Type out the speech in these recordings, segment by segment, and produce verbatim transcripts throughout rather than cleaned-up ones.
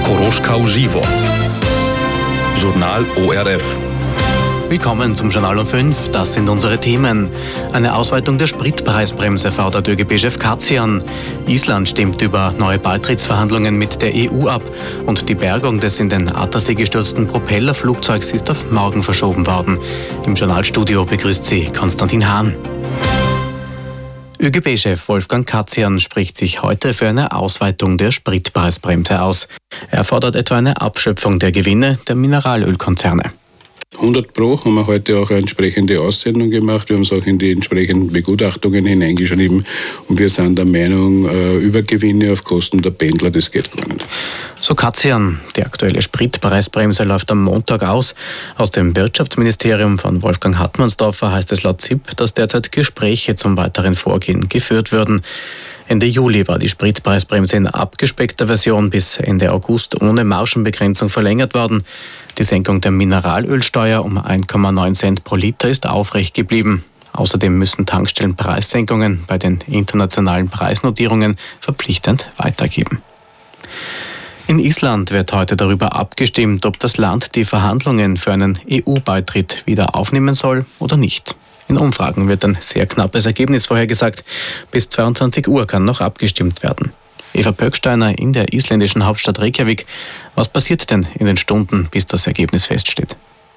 Koroschkau Żywo. Journal O R F. Willkommen zum Journal um fünf. Das sind unsere Themen. Eine Ausweitung der Spritpreisbremse fordert ÖGB-Chef Kacjan. Island stimmt über neue Beitrittsverhandlungen mit der E U ab. Und die Bergung des in den Attersee gestürzten Propellerflugzeugs ist auf morgen verschoben worden. Im Journalstudio begrüßt sie Konstantin Hahn. ÖGB-Chef Wolfgang Kacjan spricht sich heute für eine Ausweitung der Spritpreisbremse aus. Er fordert etwa eine Abschöpfung der Gewinne der Mineralölkonzerne. hundert Pro haben wir heute auch eine entsprechende Aussendung gemacht. Wir haben es auch in die entsprechenden Begutachtungen hineingeschrieben. Und wir sind der Meinung, Übergewinne auf Kosten der Pendler, das geht gar nicht. So Kacjan. Die aktuelle Spritpreisbremse läuft am Montag aus. Aus dem Wirtschaftsministerium von Wolfgang Hartmannsdorfer heißt es laut Z I P, dass derzeit Gespräche zum weiteren Vorgehen geführt würden. Ende Juli war die Spritpreisbremse in abgespeckter Version bis Ende August ohne Margenbegrenzung verlängert worden. Die Senkung der Mineralölsteuer um eins Komma neun Cent pro Liter ist aufrecht geblieben. Außerdem müssen Tankstellen Preissenkungen bei den internationalen Preisnotierungen verpflichtend weitergeben. In Island wird heute darüber abgestimmt, ob das Land die Verhandlungen für einen E U-Beitritt wieder aufnehmen soll oder nicht. In Umfragen wird ein sehr knappes Ergebnis vorhergesagt. Bis zweiundzwanzig Uhr kann noch abgestimmt werden. Eva Pöcksteiner in der isländischen Hauptstadt Reykjavik. Was passiert denn in den Stunden, bis das Ergebnis feststeht?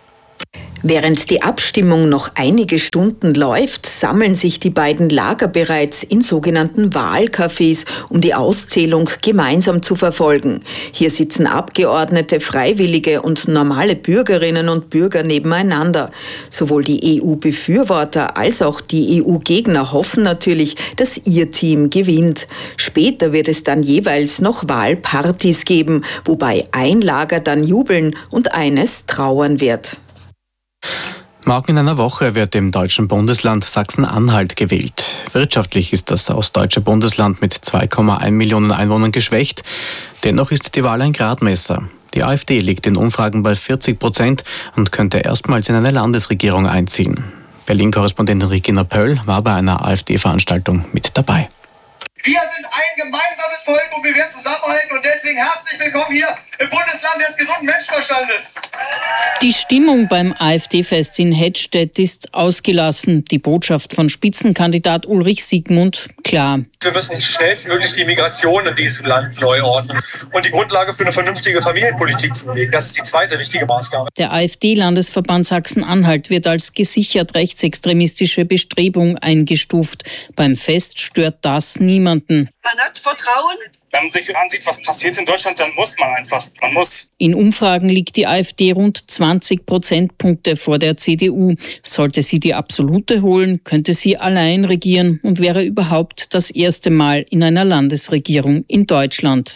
Während die Abstimmung noch einige Stunden läuft, sammeln sich die beiden Lager bereits in sogenannten Wahlcafés, um die Auszählung gemeinsam zu verfolgen. Hier sitzen Abgeordnete, Freiwillige und normale Bürgerinnen und Bürger nebeneinander. Sowohl die E U-Befürworter als auch die E U-Gegner hoffen natürlich, dass ihr Team gewinnt. Später wird es dann jeweils noch Wahlpartys geben, wobei ein Lager dann jubeln und eines trauern wird. Morgen in einer Woche wird im deutschen Bundesland Sachsen-Anhalt gewählt. Wirtschaftlich ist das ostdeutsche Bundesland mit zwei Komma eins Millionen Einwohnern geschwächt. Dennoch ist die Wahl ein Gradmesser. Die AfD liegt in Umfragen bei vierzig Prozent und könnte erstmals in eine Landesregierung einziehen. Berlin-Korrespondentin Regina Pöll war bei einer AfD-Veranstaltung mit dabei. Wir sind ein gemeinsames Volk und wir werden zusammenhalten und deswegen herzlich willkommen hier im Bundesland des gesunden Menschenverstandes. Die Stimmung beim AfD-Fest in Hettstedt ist ausgelassen. Die Botschaft von Spitzenkandidat Ulrich Siegmund klar. Wir müssen schnellstmöglich die Migration in diesem Land neu ordnen und die Grundlage für eine vernünftige Familienpolitik zu legen. Das ist die zweite wichtige Maßgabe. Der AfD-Landesverband Sachsen-Anhalt wird als gesichert rechtsextremistische Bestrebung eingestuft. Beim Fest stört das niemanden. Man hat Vertrauen. Wenn man sich ansieht, was passiert in Deutschland, dann muss man einfach. Man muss. In Umfragen liegt die AfD rund zwanzig Prozentpunkte vor der C D U. Sollte sie die absolute holen, könnte sie allein regieren und wäre überhaupt das erste Mal in einer Landesregierung in Deutschland.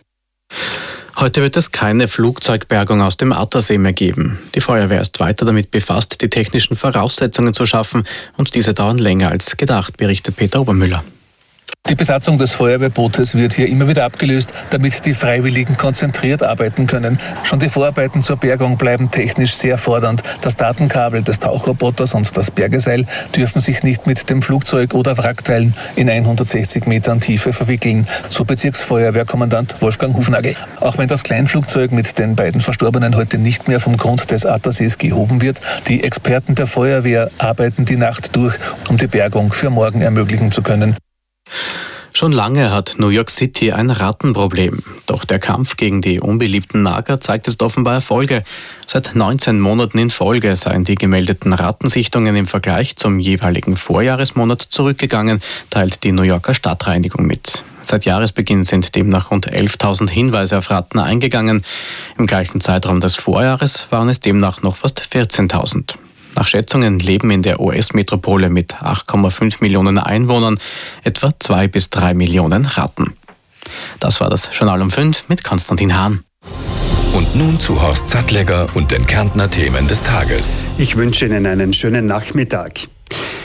Heute wird es keine Flugzeugbergung aus dem Attersee mehr geben. Die Feuerwehr ist weiter damit befasst, die technischen Voraussetzungen zu schaffen, und diese dauern länger als gedacht, berichtet Peter Obermüller. Die Besatzung des Feuerwehrbootes wird hier immer wieder abgelöst, damit die Freiwilligen konzentriert arbeiten können. Schon die Vorarbeiten zur Bergung bleiben technisch sehr fordernd. Das Datenkabel des Tauchroboters und das Bergeseil dürfen sich nicht mit dem Flugzeug oder Wrackteilen in hundertsechzig Metern Tiefe verwickeln, so Bezirksfeuerwehrkommandant Wolfgang Hufnagel. Auch wenn das Kleinflugzeug mit den beiden Verstorbenen heute nicht mehr vom Grund des Attersees gehoben wird, die Experten der Feuerwehr arbeiten die Nacht durch, um die Bergung für morgen ermöglichen zu können. Schon lange hat New York City ein Rattenproblem. Doch der Kampf gegen die unbeliebten Nager zeigt jetzt offenbar Erfolge. Seit neunzehn Monaten in Folge seien die gemeldeten Rattensichtungen im Vergleich zum jeweiligen Vorjahresmonat zurückgegangen, teilt die New Yorker Stadtreinigung mit. Seit Jahresbeginn sind demnach rund elftausend Hinweise auf Ratten eingegangen. Im gleichen Zeitraum des Vorjahres waren es demnach noch fast vierzehntausend. Nach Schätzungen leben in der U S-Metropole mit acht Komma fünf Millionen Einwohnern etwa zwei bis drei Millionen Ratten. Das war das Journal um fünf mit Konstantin Hahn. Und nun zu Horst Sattlegger und den Kärntner Themen des Tages. Ich wünsche Ihnen einen schönen Nachmittag.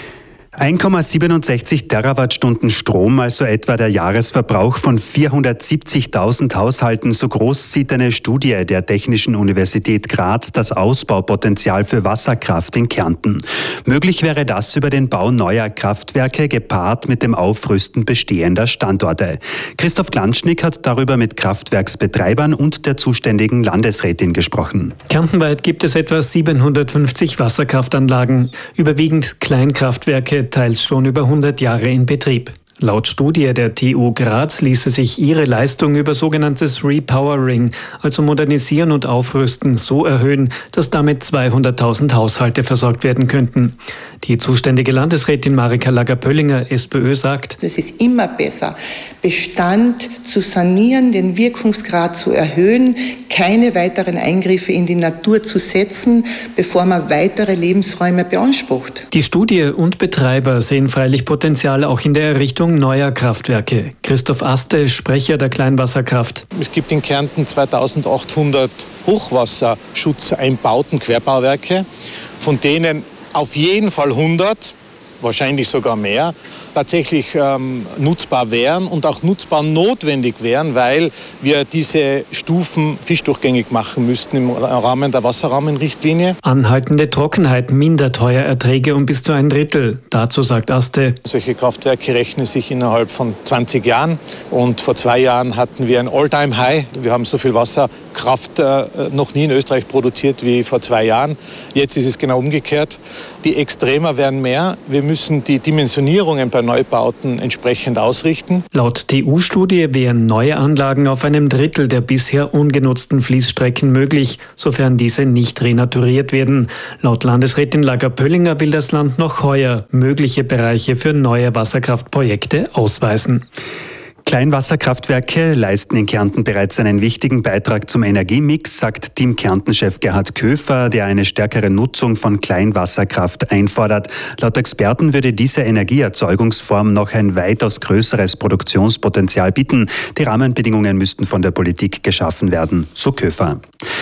eins Komma siebenundsechzig Terawattstunden Strom, also etwa der Jahresverbrauch von vierhundertsiebzigtausend Haushalten. So groß sieht eine Studie der Technischen Universität Graz das Ausbaupotenzial für Wasserkraft in Kärnten. Möglich wäre das über den Bau neuer Kraftwerke gepaart mit dem Aufrüsten bestehender Standorte. Christoph Glanschnick hat darüber mit Kraftwerksbetreibern und der zuständigen Landesrätin gesprochen. Kärntenweit gibt es etwa siebenhundertfünfzig Wasserkraftanlagen, überwiegend Kleinkraftwerke, teils schon über hundert Jahre in Betrieb. Laut Studie der T U Graz ließe sich ihre Leistung über sogenanntes Repowering, also Modernisieren und Aufrüsten, so erhöhen, dass damit zweihunderttausend Haushalte versorgt werden könnten. Die zuständige Landesrätin Marika Lager-Pöllinger, SPÖ, sagt: Es ist immer besser, Bestand zu sanieren, den Wirkungsgrad zu erhöhen, keine weiteren Eingriffe in die Natur zu setzen, bevor man weitere Lebensräume beansprucht. Die Studie und Betreiber sehen freilich Potenzial auch in der Errichtung neuer Kraftwerke. Christoph Aste, Sprecher der Kleinwasserkraft. Es gibt in Kärnten zweitausendachthundert Hochwasserschutzeinbauten Querbauwerke, von denen auf jeden Fall hundert, wahrscheinlich sogar mehr, tatsächlich ähm, nutzbar wären und auch nutzbar notwendig wären, weil wir diese Stufen fischdurchgängig machen müssten im Rahmen der Wasserrahmenrichtlinie. Anhaltende Trockenheit mindert heuer Erträge um bis zu ein Drittel. Dazu sagt Aste: Solche Kraftwerke rechnen sich innerhalb von zwanzig Jahren und vor zwei Jahren hatten wir ein All-Time-High. Wir haben so viel Wasserkraft äh, noch nie in Österreich produziert wie vor zwei Jahren. Jetzt ist es genau umgekehrt. Die Extremer werden mehr. Wir müssen die Dimensionierungen bei Neubauten entsprechend ausrichten. Laut T U-Studie wären neue Anlagen auf einem Drittel der bisher ungenutzten Fließstrecken möglich, sofern diese nicht renaturiert werden. Laut Landesrätin Lager-Pöllinger will das Land noch heuer mögliche Bereiche für neue Wasserkraftprojekte ausweisen. Kleinwasserkraftwerke leisten in Kärnten bereits einen wichtigen Beitrag zum Energiemix, sagt Team Kärnten-Chef Gerhard Köfer, der eine stärkere Nutzung von Kleinwasserkraft einfordert. Laut Experten würde diese Energieerzeugungsform noch ein weitaus größeres Produktionspotenzial bieten. Die Rahmenbedingungen müssten von der Politik geschaffen werden, so Köfer.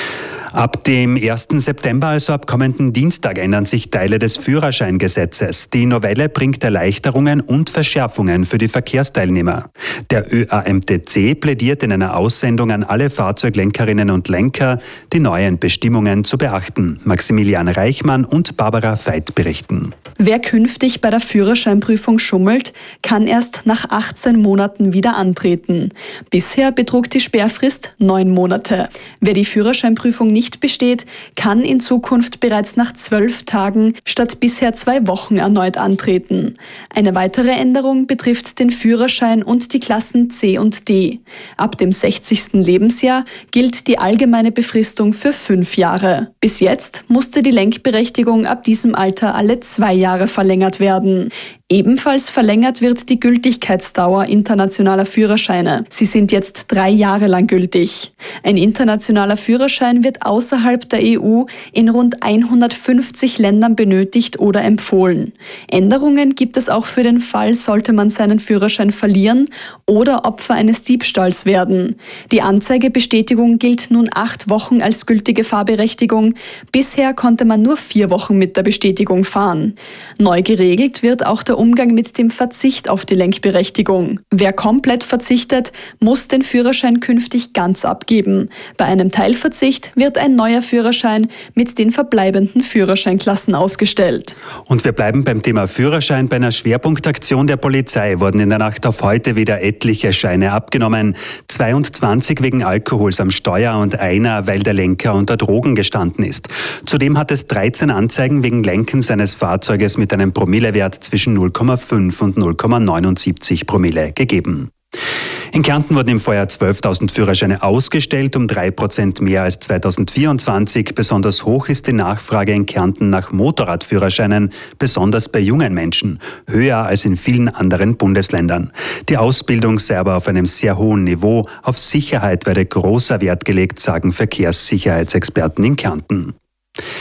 Ab dem ersten September, also ab kommenden Dienstag, ändern sich Teile des Führerscheingesetzes. Die Novelle bringt Erleichterungen und Verschärfungen für die Verkehrsteilnehmer. Der Ö A M T C plädiert in einer Aussendung an alle Fahrzeuglenkerinnen und Lenker, die neuen Bestimmungen zu beachten. Maximilian Reichmann und Barbara Veit berichten. Wer künftig bei der Führerscheinprüfung schummelt, kann erst nach achtzehn Monaten wieder antreten. Bisher betrug die Sperrfrist neun Monate. Wer die Führerscheinprüfung nicht besteht, kann in Zukunft bereits nach zwölf Tagen statt bisher zwei Wochen erneut antreten. Eine weitere Änderung betrifft den Führerschein und die Klassen C und D. Ab dem sechzigsten Lebensjahr gilt die allgemeine Befristung für fünf Jahre. Bis jetzt musste die Lenkberechtigung ab diesem Alter alle zwei Jahre verlängert werden. Ebenfalls verlängert wird die Gültigkeitsdauer internationaler Führerscheine. Sie sind jetzt drei Jahre lang gültig. Ein internationaler Führerschein wird außerhalb der E U in rund hundertfünfzig Ländern benötigt oder empfohlen. Änderungen gibt es auch für den Fall, sollte man seinen Führerschein verlieren oder Opfer eines Diebstahls werden. Die Anzeigebestätigung gilt nun acht Wochen als gültige Fahrberechtigung. Bisher konnte man nur vier Wochen mit der Bestätigung fahren. Neu geregelt wird auch der Umgang mit dem Verzicht auf die Lenkberechtigung. Wer komplett verzichtet, muss den Führerschein künftig ganz abgeben. Bei einem Teilverzicht wird ein neuer Führerschein mit den verbleibenden Führerscheinklassen ausgestellt. Und wir bleiben beim Thema Führerschein. Bei einer Schwerpunktaktion der Polizei wurden in der Nacht auf heute wieder etliche Scheine abgenommen. zweiundzwanzig wegen Alkohols am Steuer und einer, weil der Lenker unter Drogen gestanden ist. Zudem hat es dreizehn Anzeigen wegen Lenkens eines Fahrzeuges mit einem Promillewert zwischen null Komma fünf und null Komma neunundsiebzig Promille gegeben. In Kärnten wurden im Vorjahr zwölftausend Führerscheine ausgestellt, um drei Prozent mehr als zweitausendvierundzwanzig. Besonders hoch ist die Nachfrage in Kärnten nach Motorradführerscheinen, besonders bei jungen Menschen, höher als in vielen anderen Bundesländern. Die Ausbildung sei aber auf einem sehr hohen Niveau. Auf Sicherheit werde großer Wert gelegt, sagen Verkehrssicherheitsexperten in Kärnten.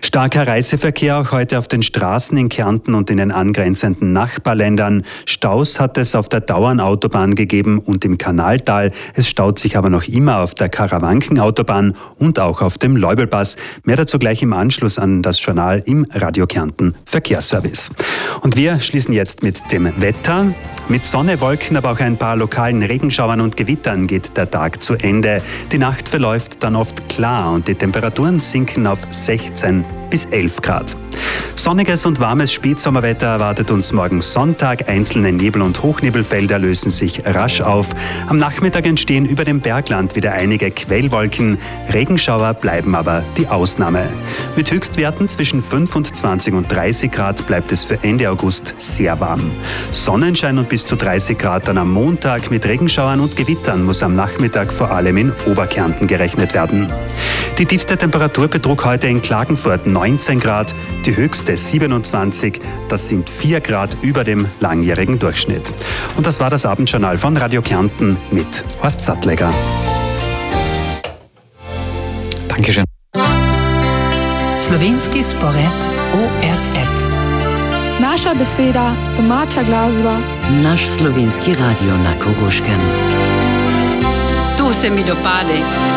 Starker Reiseverkehr auch heute auf den Straßen in Kärnten und in den angrenzenden Nachbarländern. Staus hat es auf der Dauernautobahn gegeben und im Kanaltal. Es staut sich aber noch immer auf der Karawankenautobahn und auch auf dem Leubelpass. Mehr dazu gleich im Anschluss an das Journal im Radio Kärnten Verkehrsservice. Und wir schließen jetzt mit dem Wetter. Mit Sonne, Wolken, aber auch ein paar lokalen Regenschauern und Gewittern geht der Tag zu Ende. Die Nacht verläuft dann oft klar und die Temperaturen sinken auf sechzehn bis elf Grad. Sonniges und warmes Spätsommerwetter erwartet uns morgen Sonntag. Einzelne Nebel- und Hochnebelfelder lösen sich rasch auf. Am Nachmittag entstehen über dem Bergland wieder einige Quellwolken. Regenschauer bleiben aber die Ausnahme. Mit Höchstwerten zwischen fünfundzwanzig und dreißig Grad bleibt es für Ende August sehr warm. Sonnenschein und bis zu dreißig Grad dann am Montag. Mit Regenschauern und Gewittern muss am Nachmittag vor allem in Oberkärnten gerechnet werden. Die tiefste Temperatur betrug heute in Klagenfurt neunzehn Grad, die höchste siebenundzwanzig. Das sind vier Grad über dem langjährigen Durchschnitt. Und das war das Abendjournal von Radio Kärnten mit Horst Sattlegger. Dankeschön. Slovenski spored O R F. Naša beseda, domača glasba. Naš slovenski radio na Koroškem. To se mi dopade.